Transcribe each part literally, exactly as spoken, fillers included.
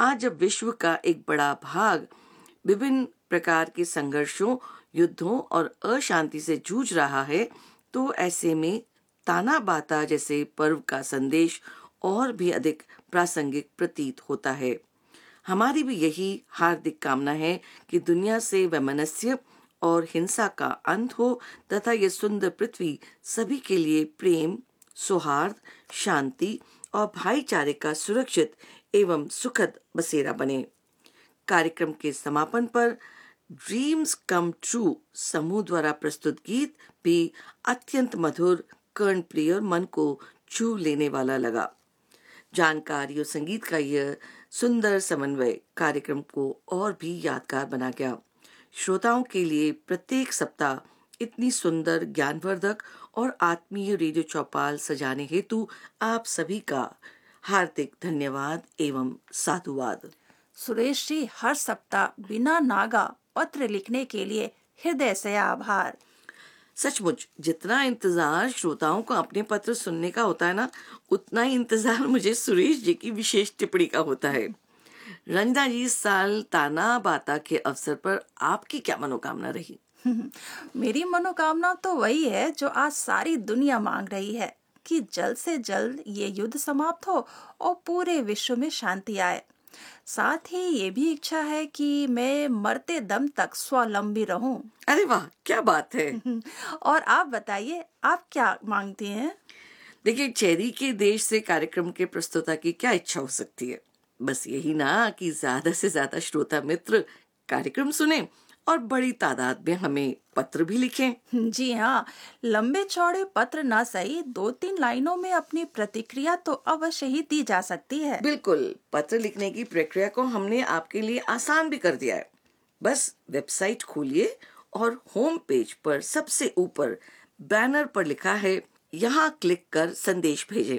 आज जब विश्व का एक बड़ा भाग विभिन्न प्रकार के संघर्षों, युद्धों और अशांति से जूझ रहा है, तो ऐसे में ताना बाता जैसे पर्व का संदेश और भी अधिक प्रासंगिक प्रतीत होता है। हमारी भी यही हार्दिक कामना है कि दुनिया से वैमनस्य और हिंसा का अंत हो तथा ये सुंदर पृथ्वी सभी के लिए प्रेम, सौहार्द, शांति और भाईचारे का सुरक्षित एवं सुखद बसेरा बने। कार्यक्रम के समापन पर ड्रीम्स कम ट्रू समूह द्वारा प्रस्तुत गीत भी अत्यंत मधुर, कर्णप्रिय और मन को छू लेने वाला लगा। जानकारी और संगीत का यह सुंदर समन्वय कार्यक्रम को और भी यादगार बना गया। श्रोताओं के लिए प्रत्येक सप्ताह इतनी सुंदर, ज्ञानवर्धक और आत्मीय रेडियो चौपाल सजाने हेतु आप सभी का हार्दिक धन्यवाद एवं साधुवाद। सुरेश जी, हर सप्ताह बिना नागा पत्र लिखने के लिए हृदय से आभार। सचमुच जितना इंतजार श्रोताओं को अपने पत्र सुनने का होता है ना, उतना ही इंतजार मुझे सुरेश जी की विशेष टिप्पणी का होता है। रंजना जी, इस साल ताना बाता के अवसर पर आपकी क्या मनोकामना रही? मेरी मनोकामना तो वही है जो आज सारी दुनिया मांग रही है कि जल्द से जल्द ये युद्ध समाप्त हो और पूरे विश्व में शांति आए। साथ ही ये भी इच्छा है कि मैं मरते दम तक स्वावलंबी रहूं। अरे वाह, क्या बात है। और आप बताइए, आप क्या मांगती हैं? देखिए, चेरी के देश से कार्यक्रम के प्रस्तुता की क्या इच्छा हो सकती है? बस यही ना कि ज्यादा से ज्यादा श्रोता मित्र कार्यक्रम सुने और बड़ी तादाद में हमें पत्र भी लिखें। जी हाँ, लंबे चौड़े पत्र ना सही, दो तीन लाइनों में अपनी प्रतिक्रिया तो अवश्य ही दी जा सकती है। बिल्कुल, पत्र लिखने की प्रक्रिया को हमने आपके लिए आसान भी कर दिया है। बस वेबसाइट खोलिए और होम पेज पर सबसे ऊपर बैनर पर लिखा है, यहाँ क्लिक कर संदेश भेजें।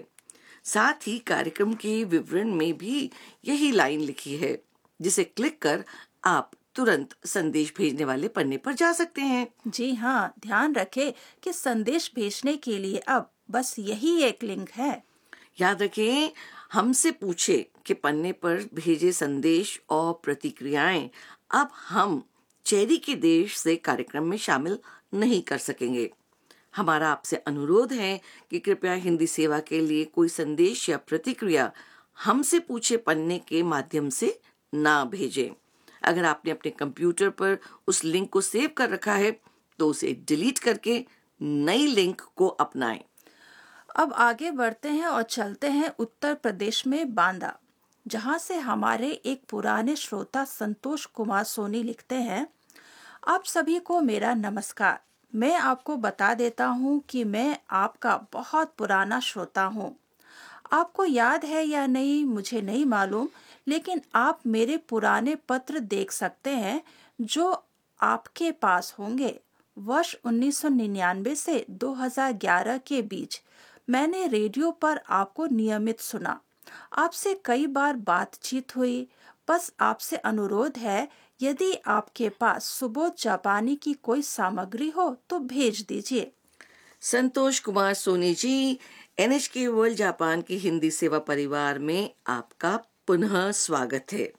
साथ ही कार्यक्रम के विवरण में भी यही लाइन लिखी है, जिसे क्लिक कर आप तुरंत संदेश भेजने वाले पन्ने पर जा सकते हैं। जी हाँ, ध्यान रखें कि संदेश भेजने के लिए अब बस यही एक लिंक है। याद रखें, हमसे पूछे कि पन्ने पर भेजे संदेश और प्रतिक्रियाएं अब हम चेरी के देश से कार्यक्रम में शामिल नहीं कर सकेंगे। हमारा आपसे अनुरोध है कि कृपया हिंदी सेवा के लिए कोई संदेश या प्रतिक्रिया हमसे पूछे पन्ने के माध्यम से ना भेजें। अगर आपने अपने कंप्यूटर पर उस लिंक को सेव कर रखा है तो उसे डिलीट करके नई लिंक को अपनाएं। अब आगे बढ़ते हैं और चलते हैं उत्तर प्रदेश में बांदा, जहां से हमारे एक पुराने श्रोता संतोष कुमार सोनी लिखते हैं। आप सभी को मेरा नमस्कार। मैं आपको बता देता हूं कि मैं आपका बहुत पुराना श्रोता हूं। आपको याद है या नहीं मुझे नहीं मालूम, लेकिन आप मेरे पुराने पत्र देख सकते हैं जो आपके पास होंगे। वर्ष उन्नीस सौ निन्यानवे से दो हज़ार ग्यारह के बीच मैंने रेडियो पर आपको नियमित सुना। आपसे कई बार बातचीत हुई। बस आपसे अनुरोध है, यदि आपके पास सुबोध जापानी की कोई सामग्री हो तो भेज दीजिए। Santosh Kumar Soni ji, NHK world Japan की हिंदी सेवा परिवार में आपका पुनः स्वागत है।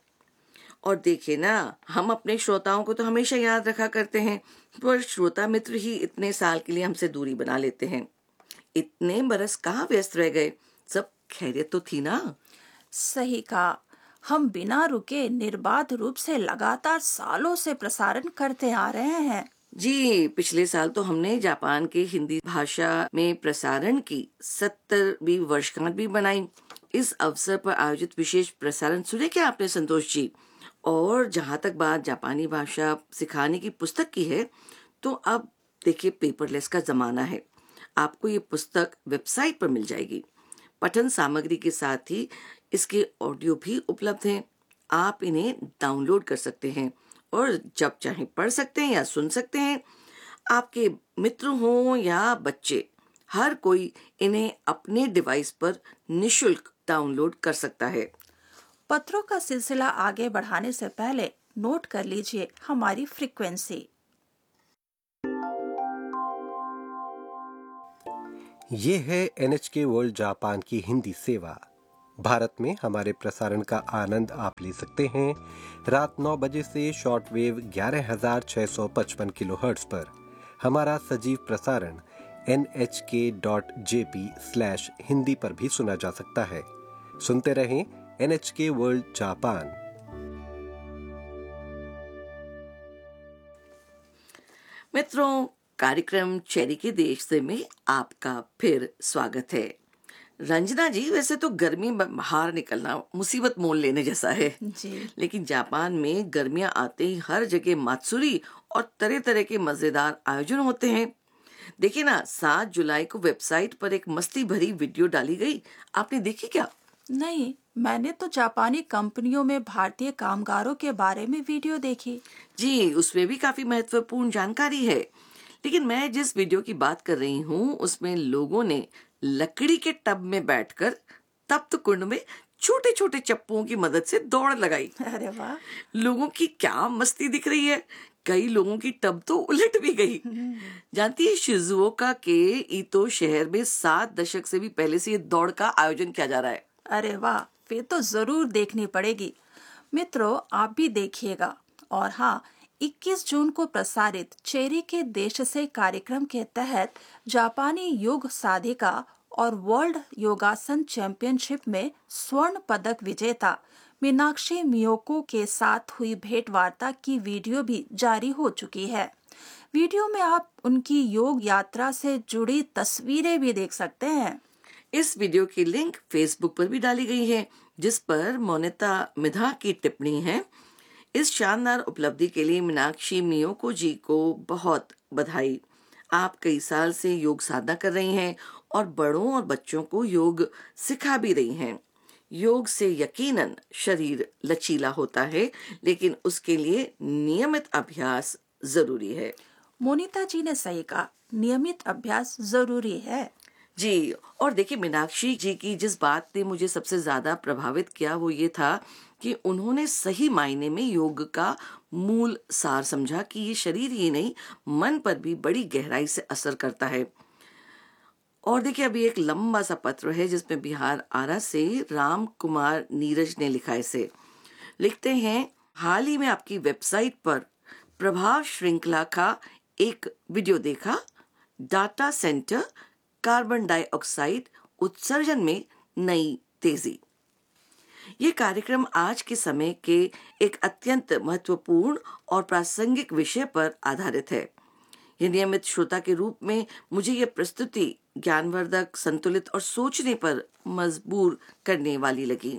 और देखिए ना, हम अपने श्रोताओं को तो हमेशा याद रखा करते हैं, पर श्रोता मित्र ही इतने साल के लिए हमसे दूरी बना लेते हैं। इतने बरस कहाँ व्यस्त रह गए? सब खैरियत तो थी ना? सही कहा। हम बिना रुके निर्बाध रूप से लगातार सालों से प्रसारण करते आ रहे हैं। जी, पिछले साल तो हमने जापान के हिंदी भाषा में प्रसारण की सत्तरवीं वर्षगांठ भी बनाई। इस अवसर पर आयोजित विशेष प्रसारण सुने क्या आपने संतोष जी? और जहाँ तक बात जापानी भाषा सिखाने की पुस्तक की है, तो अब देखिए, पेपरलेस का जमाना है। आपको ये पुस्तक वेबसाइट पर मिल जाएगी। पठन सामग्री के साथ ही इसके ऑडियो भी उपलब्ध हैं। आप इन्हें डाउनलोड कर सकते हैं और जब चाहे पढ़ सकते हैं या सुन सकते हैं। आपके मित्र हों या बच्चे, हर कोई इन्हें अपने डिवाइस पर निशुल्क डाउनलोड कर सकता है। पत्रों का सिलसिला आगे बढ़ाने से पहले नोट कर लीजिए हमारी फ्रीक्वेंसी। ये है एनएचके वर्ल्ड जापान की हिंदी सेवा। भारत में हमारे प्रसारण का आनंद आप ले सकते हैं रात नौ बजे से शॉर्टवेव ग्यारह हजार छह सौ पचपन किलोहर्ट्ज पर। हमारा सजीव प्रसारण एन एच के dot J P slash Hindi पर भी सुना जा सकता है। सुनते रहें एन एच के वर्ल्ड जापान। मित्रों, कार्यक्रम चेरी के देश से में आपका फिर स्वागत है। रंजना जी, वैसे तो गर्मी में बाहर निकलना मुसीबत मोल लेने जैसा है जी। लेकिन जापान में गर्मियां आते ही हर जगह मात्सुरी और तरह तरह के मजेदार आयोजन होते हैं। देखिए ना, सात जुलाई को वेबसाइट पर एक मस्ती भरी वीडियो डाली गई, आपने देखी क्या? नहीं, मैंने तो जापानी कंपनियों में भारतीय कामगारों के बारे में वीडियो देखी। जी, उसमें भी काफी महत्वपूर्ण जानकारी है, लेकिन मैं जिस वीडियो की बात कर रही हूँ उसमें लोगों ने लकड़ी के टब में बैठकर तप्त कुंड में छोटे छोटे चप्पुओं की मदद से दौड़ लगाई। अरे वाह! लोगों की क्या मस्ती दिख रही है। कई लोगों की टब तो उलट भी गई। जानती है, शिजुओका के ईतो शहर में सात दशक से भी पहले से ये दौड़ का आयोजन किया जा रहा है। अरे वाह, फिर तो जरूर देखनी पड़ेगी। मित्रों, आप भी देखिएगा। और हाँ, इक्कीस जून को प्रसारित चेरी के देश से कार्यक्रम के तहत जापानी योग साधिका और वर्ल्ड योगासन चैंपियनशिप में स्वर्ण पदक विजेता मीनाक्षी मियोको के साथ हुई भेंटवार्ता की वीडियो भी जारी हो चुकी है। वीडियो में आप उनकी योग यात्रा से जुड़ी तस्वीरें भी देख सकते हैं। इस वीडियो की लिंक फेसबुक पर भी डाली गई है, जिस पर मोनिता मिधा की टिप्पणी है। इस शानदार उपलब्धि के लिए मीनाक्षी मियोको जी को बहुत बधाई। आप कई साल से योग साधना कर रही हैं और बड़ों और बच्चों को योग सिखा भी रही हैं। योग से यकीनन शरीर लचीला होता है, लेकिन उसके लिए नियमित अभ्यास जरूरी है। मोनिता जी ने सही कहा, नियमित अभ्यास जरूरी है। जी, और देखिए, मीनाक्षी जी की जिस बात ने मुझे सबसे ज्यादा प्रभावित किया वो ये था कि उन्होंने सही मायने में योग का मूल सार समझा कि ये शरीर ही नहीं, मन पर भी बड़ी गहराई से असर करता है। और देखिए, अभी एक लंबा सा पत्र है जिसमें बिहार आरा से राम कुमार नीरज ने लिखा। इसे लिखते हैं, हाल ही में आपकी वेबसाइट पर प्रभाव श्रृंखला का एक वीडियो देखा। डाटा सेंटर कार्बन डाइऑक्साइड उत्सर्जन में नई तेजी। ये कार्यक्रम आज के समय के एक अत्यंत महत्वपूर्ण और प्रासंगिक विषय पर आधारित है। ये नियमित श्रोता के रूप में मुझे ये प्रस्तुति ज्ञानवर्धक, संतुलित और सोचने पर मजबूर करने वाली लगी।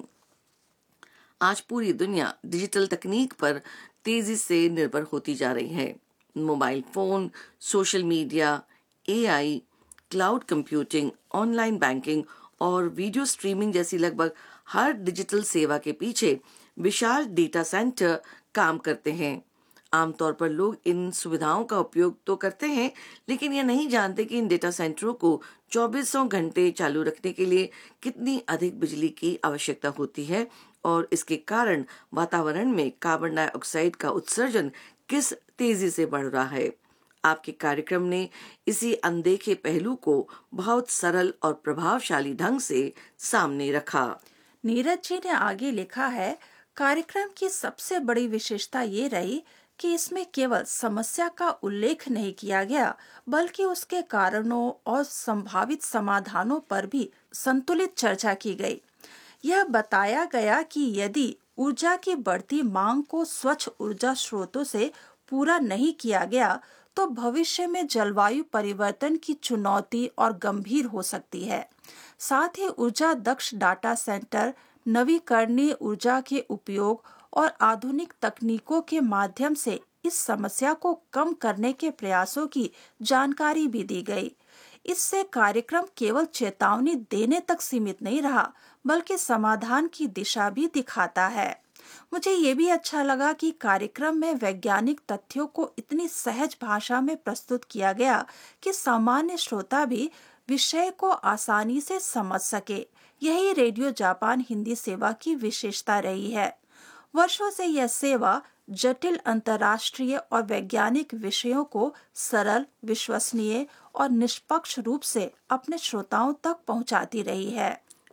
आज पूरी दुनिया डिजिटल तकनीक पर तेजी से निर्भर होती जा रही है। मोबाइल फोन, सोशल मीडिया, ए आई, क्लाउड कंप्यूटिंग, ऑनलाइन बैंकिंग और वीडियो स्ट्रीमिंग जैसी लगभग हर डिजिटल सेवा के पीछे विशाल डेटा सेंटर काम करते हैं। आमतौर पर लोग इन सुविधाओं का उपयोग तो करते हैं, लेकिन ये नहीं जानते कि इन डेटा सेंटरों को चौबीसों घंटे चालू रखने के लिए कितनी अधिक बिजली की आवश्यकता होती है और इसके कारण वातावरण में कार्बन डाइऑक्साइड का उत्सर्जन किस तेजी से बढ़ रहा है। आपके कार्यक्रम ने इसी अनदेखे पहलू को बहुत सरल और प्रभावशाली ढंग से सामने रखा। नीरज जी ने आगे लिखा है, कार्यक्रम की सबसे बड़ी विशेषता ये रही कि इसमें केवल समस्या का उल्लेख नहीं किया गया, बल्कि उसके कारणों और संभावित समाधानों पर भी संतुलित चर्चा की गई। यह बताया गया कि यदि ऊर्जा की बढ़ती मांग को स्वच्छ ऊर्जा स्रोतों से पूरा नहीं किया गया तो भविष्य में जलवायु परिवर्तन की चुनौती और गंभीर हो सकती है। साथ ही ऊर्जा दक्ष डाटा सेंटर, नवीकरणीय ऊर्जा के उपयोग और आधुनिक तकनीकों के माध्यम से इस समस्या को कम करने के प्रयासों की जानकारी भी दी गई। इससे कार्यक्रम केवल चेतावनी देने तक सीमित नहीं रहा, बल्कि समाधान की दिशा भी दिखाता है। मुझे ये भी अच्छा लगा कि कार्यक्रम में वैज्ञानिक तथ्यों को इतनी सहज भाषा में प्रस्तुत किया गया कि सामान्य श्रोता भी विषय को आसानी से समझ सके। यही रेडियो जापान हिंदी सेवा की विशेषता रही है। वर्षों से यह सेवा जटिल अंतर्राष्ट्रीय और वैज्ञानिक विषयों को सरल, विश्वसनीय और निष्पक्ष रूप से अपने श्रोताओं तक पहुंचाती रही है।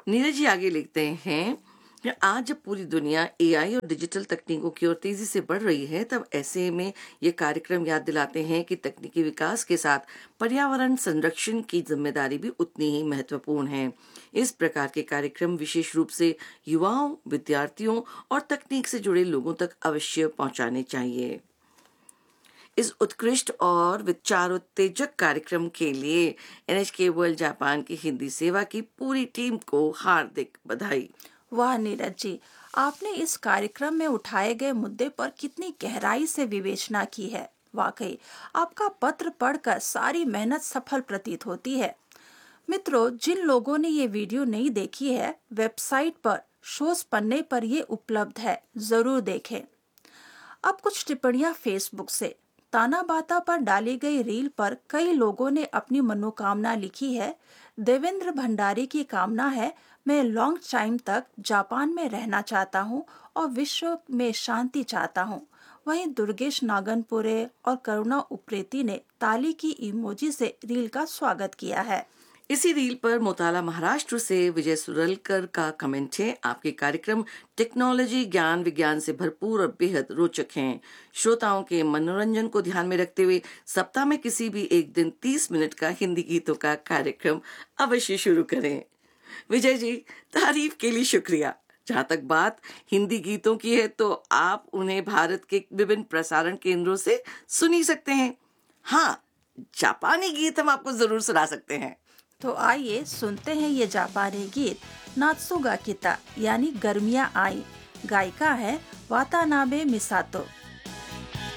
नीरज जी आगे लिखते हैं कि आज जब पूरी दुनिया एआई और डिजिटल तकनीकों की ओर तेजी से बढ़ रही है, तब ऐसे में ये कार्यक्रम याद दिलाते हैं कि तकनीकी विकास के साथ पर्यावरण संरक्षण की जिम्मेदारी भी उतनी ही महत्वपूर्ण है। इस प्रकार के कार्यक्रम विशेष रूप से युवाओं, विद्यार्थियों और तकनीक से जुड़े लोगों तक अवश्य पहुंचाने चाहिए। इस उत्कृष्ट और विचारोत्तेजक कार्यक्रम के लिए एनएचके वर्ल्ड जापान की हिंदी सेवा की पूरी टीम को हार्दिक बधाई। वाह नीरज जी, आपने इस कार्यक्रम में उठाए गए मुद्दे पर कितनी गहराई से विवेचना की है। वाकई आपका पत्र पढ़कर सारी मेहनत सफल प्रतीत होती है। मित्रों, जिन लोगों ने ये वीडियो नहीं देखी है, वेबसाइट पर शोज पन्ने पर ये उपलब्ध है, जरूर देखें। अब कुछ टिप्पणियां फेसबुक से। ताना बाता पर डाली गई रील पर कई लोगों ने अपनी मनोकामना लिखी है। देवेंद्र भंडारी की कामना है, मैं लॉन्ग टाइम तक जापान में रहना चाहता हूँ और विश्व में शांति चाहता हूँ। वहीं दुर्गेश नागनपुरे और करुणा उप्रेती ने ताली की इमोजी से रील का स्वागत किया है। इसी रील पर मोताला महाराष्ट्र से विजय सुरलकर का कमेंट है, आपके कार्यक्रम टेक्नोलॉजी, ज्ञान, विज्ञान से भरपूर और बेहद रोचक हैं। श्रोताओं के मनोरंजन को ध्यान में रखते हुए सप्ताह में किसी भी एक दिन तीस मिनट का हिंदी गीतों का कार्यक्रम अवश्य शुरू करें। विजय जी, तारीफ के लिए शुक्रिया। जहाँ तक बात हिंदी गीतों की है, तो आप उन्हें भारत के विभिन्न प्रसारण केंद्रों से सुनी सकते हैं। हाँ, जापानी गीत हम आपको जरूर सुना सकते हैं। तो आइए सुनते हैं ये जापानी गीत नात्सुगा किता यानी गर्मियाँ आई। गायिका है वातानाबे मिसातो।